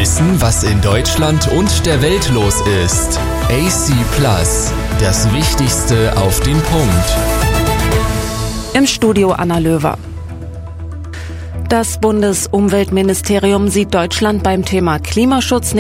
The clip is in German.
Wissen, was in Deutschland und der Welt los ist. AC Plus, das Wichtigste auf den Punkt. Im Studio Anna Löwer. Das Bundesumweltministerium sieht Deutschland beim Thema Klimaschutz